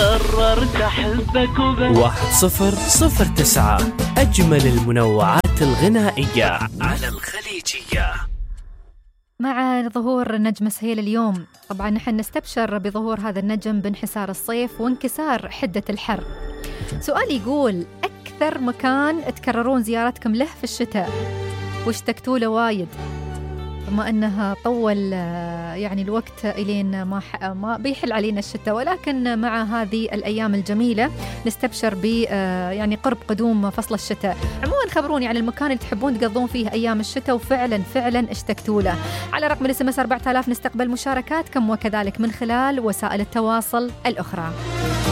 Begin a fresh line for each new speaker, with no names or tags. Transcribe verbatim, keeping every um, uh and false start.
قررت أحبك وبس.
واحد صفر صفر تسعة، أجمل المنوعات الغنائية على الخليجية.
مع ظهور نجم سهيل اليوم، طبعا نحن نستبشر بظهور هذا النجم بانحسار الصيف وانكسار حدة الحر. سؤال يقول: أكثر مكان تكررون زيارتكم له في الشتاء واشتقتوا له وايد، بما أنها طول يعني الوقت إلين ما, ما بيحل علينا الشتاء، ولكن مع هذه الأيام الجميلة نستبشر ب يعني قرب قدوم فصل الشتاء. عموما خبروني عن المكان اللي تحبون تقضون فيه أيام الشتاء وفعلا فعلا اشتقتوا له. على رقم الاس ام اس أربعة آلاف نستقبل مشاركاتكم، وكذلك من خلال وسائل التواصل الأخرى.